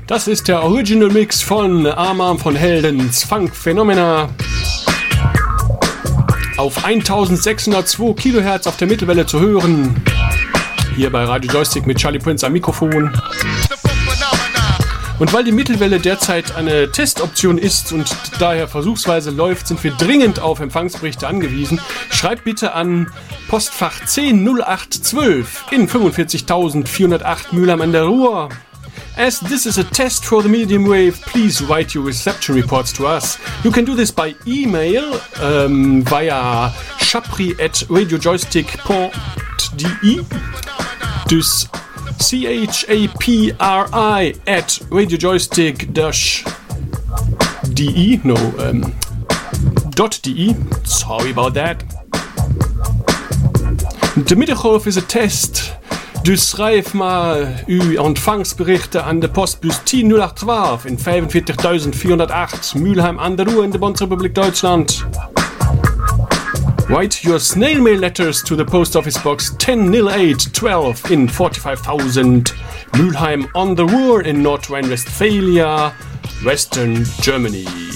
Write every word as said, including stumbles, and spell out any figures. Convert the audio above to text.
Das ist der Original Mix von Arm Arm von Heldens Funk Phenomena auf eintausendsechshundertzwei Kilohertz auf der Mittelwelle zu hören. Hier bei Radio Joystick mit Charlie Prince am Mikrofon. Und weil die Mittelwelle derzeit eine Testoption ist und daher versuchsweise läuft, sind wir dringend auf Empfangsberichte angewiesen. Schreibt bitte an Postfach zehn null acht zwölf in fünfundvierzigtausendvierhundertacht Mülheim an der Ruhr. As this is a test for the medium wave, please write your reception reports to us. You can do this by email um, via chapri at radiojoystick dot de. Dus C H A P R I at radiojoystick dash de. No, um, dot de. Sorry about that. De Mittaghof is a test. Dus schrijf maar uw ontvangsberichten aan de postbus tien null acht zwaalf in vijfenveertigtausendvierhondertacht Mülheim an der Ruhr in de Bundesrepublik Deutschland. Write your snail mail letters to the post office box ten null eight twelve in forty-five thousand Mülheim on the Ruhr in North Rhine-Westphalia, Western Germany.